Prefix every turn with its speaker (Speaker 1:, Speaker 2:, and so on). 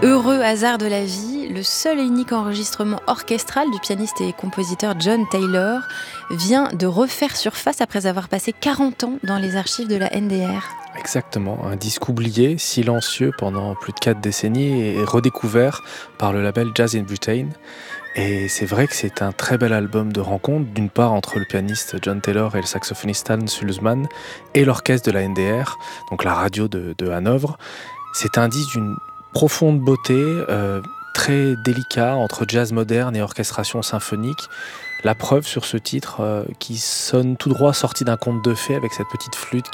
Speaker 1: Heureux hasard de la vie, le seul et unique enregistrement orchestral du pianiste et compositeur John Taylor vient de refaire surface après avoir passé 40 ans dans les archives de la NDR.
Speaker 2: Exactement, un disque oublié, silencieux pendant plus de 4 décennies et redécouvert par le label Jazz in Britain. Et c'est vrai que c'est un très bel album de rencontre, d'une part entre le pianiste John Taylor et le saxophoniste Hans Sulzmann et l'orchestre de la NDR, donc la radio de Hanovre. C'est un disque d'une profonde beauté, très délicat entre jazz moderne et orchestration symphonique. La preuve sur ce titre qui sonne tout droit sorti d'un conte de fées avec cette petite flûte